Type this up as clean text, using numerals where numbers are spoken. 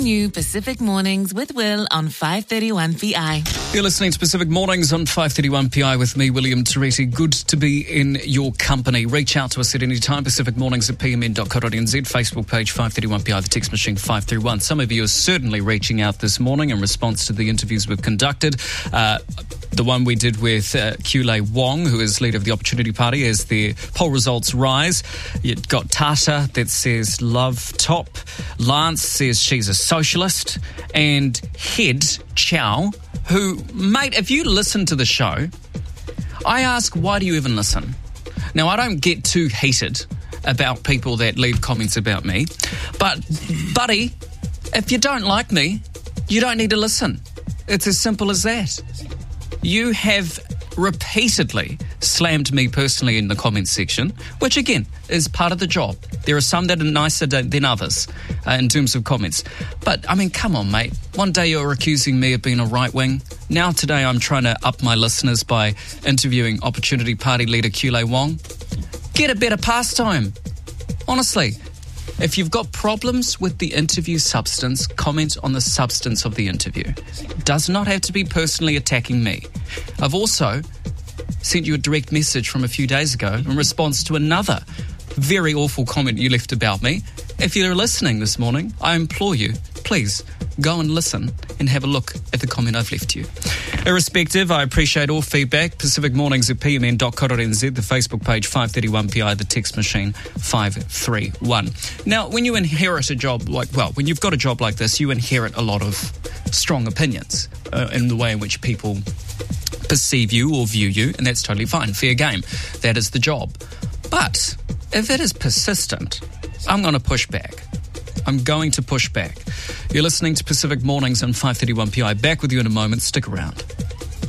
new Pacific Mornings with Will on 531 PI. You're listening to Pacific Mornings on 531 PI with me, William Teresi. Good to be in your company. Reach out to us at any time, pacificmornings@pmn.co.nz, Facebook page 531 PI, the text machine 531. Some of you are certainly reaching out this morning in response to the interviews we've conducted. The one we did with Kulei Wong, who is leader of the Opportunity Party, as the poll results rise. You've got Tata that says love top. Lance says she's a socialist. And Head Chow, who, mate, if you listen to the show, I ask, why do you even listen? Now, I don't get too heated about people that leave comments about me. But, buddy, if you don't like me, you don't need to listen. It's as simple as that. You have repeatedly slammed me personally in the comments section, which, again, is part of the job. There are some that are nicer than others in terms of comments. But, I mean, come on, mate. One day you're accusing me of being a right-wing. Now today I'm trying to up my listeners by interviewing Opportunity Party leader Kulei Wong. Get a better pastime. Honestly. If you've got problems with the interview substance, comment on the substance of the interview. It does not have to be personally attacking me. I've also sent you a direct message from a few days ago in response to another very awful comment you left about me. If you're listening this morning, I implore you, please go and listen and have a look at the comment I've left you. Irrespective, I appreciate all feedback. pacificmornings@pmn.co.nz, the Facebook page 531 PI, the text machine 531. Now, when you inherit a job when you've got a job like this, you inherit a lot of strong opinions in the way in which people perceive you or view you, and that's totally fine. Fair game. That is the job. But if it is persistent, I'm going to push back. I'm going to push back. You're listening to Pacific Mornings on 531 PI. Back with you in a moment. Stick around.